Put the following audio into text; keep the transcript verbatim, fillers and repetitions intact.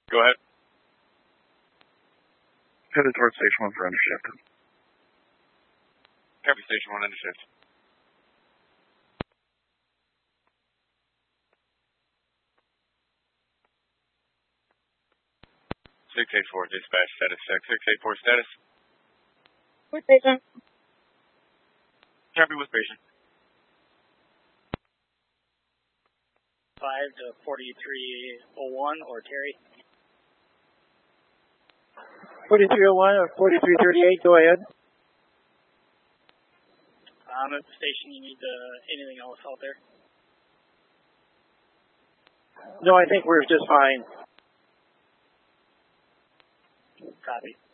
Go ahead. Headed towards Station one for undershift. Copy, Station one, undershift. six eight four, dispatch status check. six eight four status. With patient. Copy with patient. five to forty-three oh one or Terry. forty-three oh one or forty-three thirty-eight, go ahead. I'm at the station. You need uh, anything else out there? No, I think we're just fine. Copy.